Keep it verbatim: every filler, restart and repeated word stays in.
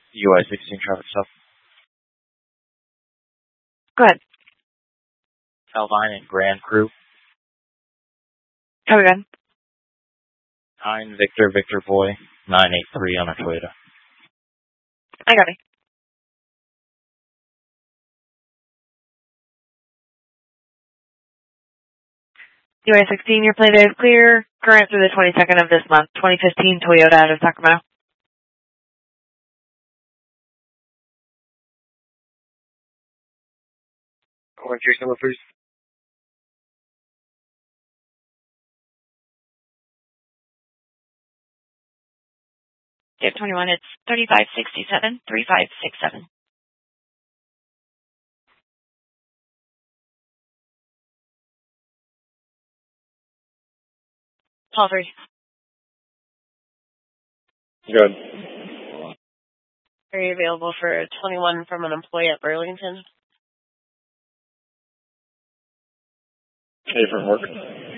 U I sixteen traffic stop. Go ahead. Alvine and Grand Crew. How we good? nine Victor Victor Boy. nine eight three on a Toyota. I got it. U I sixteen, your plate is clear. Current through the twenty-second of this month. twenty fifteen Toyota out of Sacramento. What's your number, please? J twenty-one, it's thirty-five sixty-seven, thirty-five sixty-seven. Call three. Good. Are you available for twenty-one from an employee at Burlington? Hey, from work.